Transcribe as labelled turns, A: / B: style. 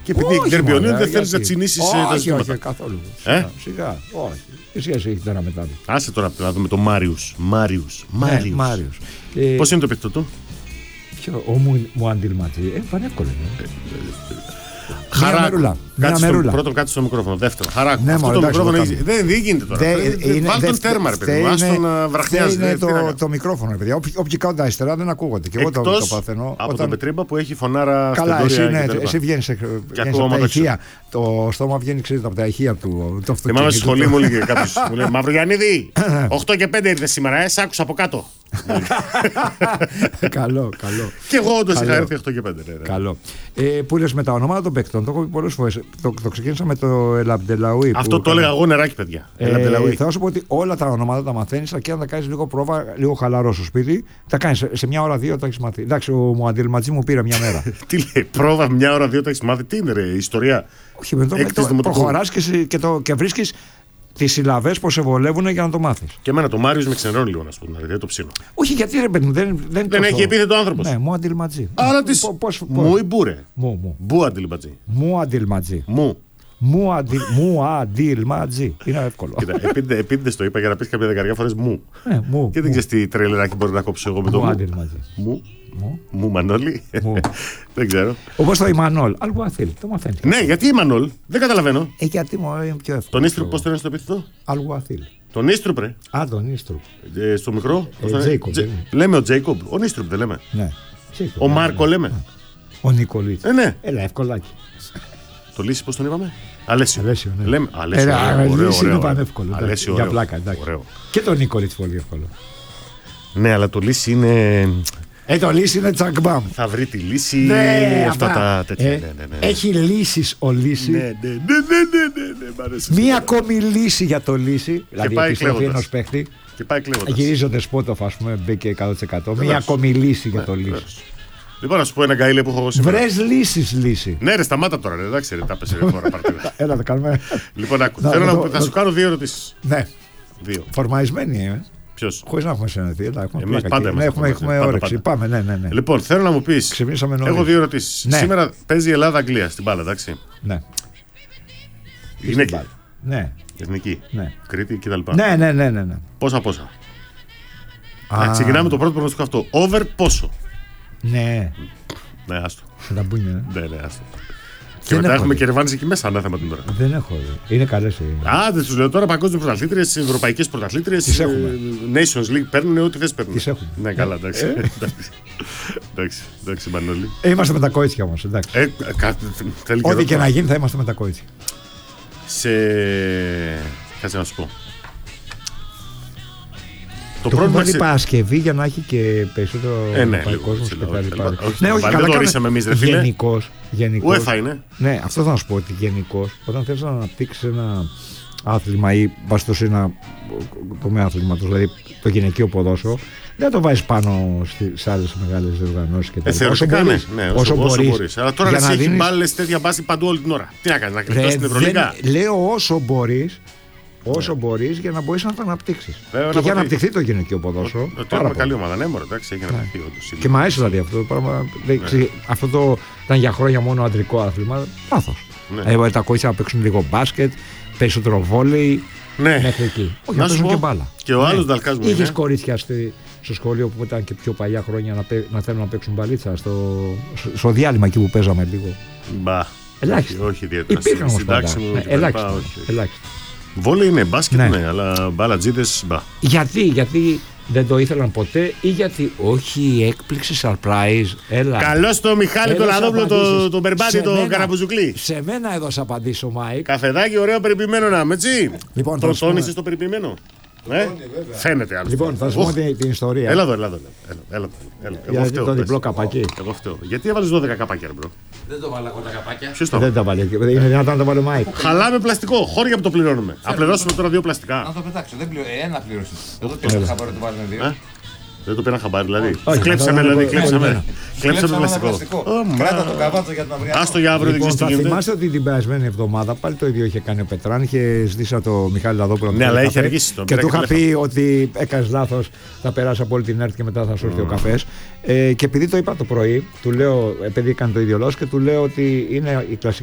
A: Και επειδή Δερμπιονίου δεν θέλει να τσινήσει τα ζητήματα.
B: Όχι, καθόλου. Σιγά. Όχι. Εσύ έχει τώρα μετά.
A: Άσε τώρα να δούμε το Μάριους. Πώς είναι το επίθετο του?
B: Ο Μουαντιλματζή. Πανεύκολο είναι.
A: Χαράκου. Πρώτον κάτσε στο μικρόφωνο. Δεύτερον, Χαράκου. Ναι, αυτό το μικρόφωνο δεν γίνεται τώρα. Βάλ τον τέρμα, ρε παιδί μου. Άστο να βραχνιάζει.
B: Είναι το μικρόφωνο, ρε παιδιά. Όποιοι κάτω αριστερά δεν ακούγονται. Και εγώ το παθαίνω.
A: Από τον Πετρίμπα που έχει φωνάρα.
B: Καλά, εσύ βγαίνεις από τα ηχεία. Το στόμα βγαίνει, ξέρετε, από τα ηχεία του.
A: Θυμάμαι στη σχολή μου έλεγε κάποιος. Μου λέει Μαυρογιαννίδη, 8 και 5 ήρθε σήμερα, σ' άκουσα από κάτω.
B: Καλό.
A: Και εγώ όντως είχα έρθει 8 και 5.
B: Καλό. Που λες με τα ονόματα των παίκτων, το έχω πει πολλές φορές. Το ξεκίνησα με το Ελαμπτελαούι.
A: Αυτό το έλεγα εγώ νεράκι, παιδιά.
B: Θα σου πω ότι όλα τα ονόματα τα μαθαίνεις, αρκεί να τα κάνεις λίγο πρόβα, λίγο χαλαρό στο σπίτι. Τα κάνεις σε μια ώρα, δύο τα έχεις μάθει. Εντάξει, ο Μουαντιλματζή μου πήρε μια μέρα.
A: Τι λέει, πρόβα μια ώρα, δύο τα έχεις μάθει. Τι είναι, ρε, ιστορία.
B: Όχι, με το προχωράς και βρίσκεις τις συλλαβές που σε βολεύουν για να το μάθεις.
A: Και εμένα το Μάριος με ξενερώνει λίγο, να σου πω, δεν το ψήνω.
B: Όχι, γιατί ρε παιδί μου, δεν
A: έχει επίθετο άνθρωπος.
B: Ναι, Μουαντιλματζή.
A: Άρα τη. Μου ή μπουρε. Μπου Αντιλματζή.
B: Μουαντιλματζή. Μουαντιλματζή. Είναι εύκολο.
A: Επίτηδες το είπα για να πεις κάποια δεκαριά φορές μου. Και δεν ξέρεις τι τρελεράκι μπορεί να κόψω εγώ με το μου. Μου Μανώλη. Δεν ξέρω.
B: Όπως το Ιμανόλ. Αλγουαθήλ. Το μαθαίνει.
A: Ναι, γιατί Ιμανόλ. Δεν καταλαβαίνω.
B: Γιατί μου είναι πιο εύκολο.
A: Τον Ίστρουπ πώς το είναι στο επίθετο?
B: Αλγουαθήλ.
A: Τον Ίστρουπ, ρε.
B: Τον Ίστρουπ.
A: Στο μικρό.
B: Λέμε
A: ο Τζέικομπ. Ο Ίστρουπ δεν λέμε.
B: Ναι.
A: Ο Μάρκο λέμε.
B: Ο Νικολίτς.
A: Ναι.
B: Έλα, ευκολάκι.
A: Το Λύση πώς τον είπαμε? Αλέσιο.
B: Ναι.
A: Λέμε Αλέσιο.
B: Λύση είναι πανεύκολο. Για πλάκα. Και το Νικολίτς πολύ εύκολο.
A: Ναι, αλλά το Λύση είναι.
B: Το Λύση είναι τσακμπάμ.
A: Θα βρει τη λύση. Ναι, αυτά τα τέτοια.
B: Έχει λύσεις ο Λύση.
A: Ναι.
B: Μία ακόμη λύση για το Λύση. Δηλαδή επιστροφή ενός παίχτη.
A: Και πάει κλέβοντας.
B: Γυρίζονται Σπότοφ, ας πούμε, μπήκε 100%. Μία ακόμη λύση για το Λύση.
A: Λοιπόν, να σου πω ένα γκαίλε που έχω εγώ σήμερα.
B: Βρες λύση.
A: Ναι, ρε, σταμάτα τώρα, εντάξει, τα πέσε φορά παρτίδα.
B: Έλα, το κάνουμε.
A: Λοιπόν, θέλω να σου κάνω δύο ερωτήσεις.
B: Ναι.
A: Δύο.
B: Φορμαρισμένοι,
A: Ποιος?
B: Χωρίς να έχουμε συναντηθεί.
A: Εμείς πάντα
B: έχουμε όρεξη. Πάμε, ναι.
A: Λοιπόν, θέλω να μου πεις. Έχω δύο ερωτήσεις.
B: Ναι.
A: Σήμερα παίζει η Ελλάδα-Αγγλία στην μπάλα, εντάξει.
B: Ναι.
A: Είναι εκεί.
B: Ναι.
A: Εθνική.
B: Ναι.
A: Κρήτη κτλ.
B: Ναι.
A: Πόσα. Ξεκινάμε το πρώτο προγνωστικό αυτό. Over πόσο?
B: Ναι.
A: Ναι, άστο.
B: Τα μπούνια.
A: Ναι, άστο. Και μετά έχουμε και ρεβάνες εκεί μέσα, ανάθεμα την ώρα.
B: Δεν έχω δει. Είναι καλές.
A: Δεν τους λέω τώρα παγκόσμιες πρωταθλήτριες, ευρωπαϊκές πρωταθλήτριες.
B: Τις έχουμε.
A: Nations League παίρνουν ό,τι θες παίρνουν.
B: Τις έχουμε.
A: Ναι, καλά, εντάξει. Εντάξει, Μανώλη.
B: Είμαστε με τα κόιτσια όμως, εντάξει. Ό,τι και να γίνει θα είμαστε με τα κόιτσια.
A: Κάτσε να σου πω.
B: Το έχουμε βάλει Παρασκευή για να έχει και περισσότερο κόσμο κτλ. Ναι, όχι,
A: δεν το ορίσαμε εμείς, ρε φίλε.
B: Γενικώς.
A: UEFA είναι.
B: Ναι, αυτό θα σου πω ότι γενικώς όταν θες να αναπτύξεις ένα άθλημα ή βαστός ένα τομέα αθλήματος, δηλαδή το γυναικείο ποδόσφαιρο, δεν το βάζεις πάνω σε άλλες μεγάλες διοργανώσεις και τέτοια.
A: Όσο μπορείς. Αλλά τώρα εσύ έχει μπάλες τέτοια μπάση παντού όλη την ώρα. Τι να κάνεις, να κρυφτώσεις στην Ευρωλίγκα?
B: Λέω όσο μπορείς για να μπορείς να το αναπτύξεις. Και για να αναπτυχθεί το γυναικείο ποδόσφαιρο.
A: Τώρα καλή ομάδα, ναι, μωρέ, εντάξει, έχει αναπτυχθεί όντως.
B: Και μ' αρέσει δηλαδή αυτό το πράγμα. Αυτό το ήταν για χρόνια μόνο αντρικό άθλημα. Λάθος. Τα κορίτσια να παίξουν λίγο μπάσκετ, περισσότερο βόλεϊ. Μέχρι εκεί. Όχι, να παίζουν και μπάλα.
A: Και ο άλλος Νταλκάς μου.
B: Είχες κορίτσια στο σχολείο που ήταν και πιο παλιά χρόνια να θέλουν να παίξουν μπαλίτσα στο διάλειμμα εκεί που παίζαμε λίγο?
A: Μπα.
B: Ελάχιστα.
A: Όχι ιδιαίτερα.
B: Υπήρχαν όμως πάντα. Ελάχιστα.
A: Βόλεϊ είναι, μπάσκετ ναι, αλλά μπάλατζίδες μπα.
B: Γιατί δεν το ήθελαν ποτέ ή γιατί όχι, έκπληξη, surprise. Έλα.
A: Καλώς το Μιχάλη τον Λαδόπουλο, τον Μπερμπάτη, τον Καραμπουζουκλή.
B: Σε μένα έδωσα απαντήσω, Μάικ.
A: Καφεδάκι, ωραίο περιποιημένο να είμαι, έτσι.
B: Λοιπόν,
A: το τόνισες το περιποιημένο? Φαίνεται άλλο.
B: Λοιπόν, θα σου πω την ιστορία.
A: Έλα εδώ.
B: Για το διπλό καπάκι.
A: Εγώ φταίω. Γιατί έβαλες 12 καπάκια, μπρο?
C: Δεν το βάλα εγώ τα καπάκια.
A: Ποιος το?
B: Δεν τα βάλε. Είναι δυνατόν να το βάλε Μάικ.
A: Χαλάμε πλαστικό. Χώρια που το πληρώνουμε. Να πληρώσουμε τώρα 2 πλαστικά.
C: Να το πετάξω. Ένα πλήρωσε. Εγώ πήρα χαμπάρι το βάλουμε 2.
A: Δεν το πήρα χαμπάρι, δηλαδή. Κλέψαμε πλαστικό.
C: Κράτα το καβάτσο για την αυριανό.
A: Άστο για αύριο, δεν ξέρεις τι γίνεται.
B: Θα θυμάστε ότι την περασμένη εβδομάδα πάλι το ίδιο είχε κάνει ο Πετράν. Είχε ζητήσει το Μιχάλη Λαδόπουλο.
A: Ναι, αλλά έχει αργήσει το.
B: Και του είχα πει ότι έκανες λάθος, θα περάσει από όλη την ΕΡΤ και μετά θα σου έρθει ο καφές. Και επειδή το είπα το πρωί, του λέω, επειδή έκανε το ίδιο λόγο και του λέω ότι είναι η κλασική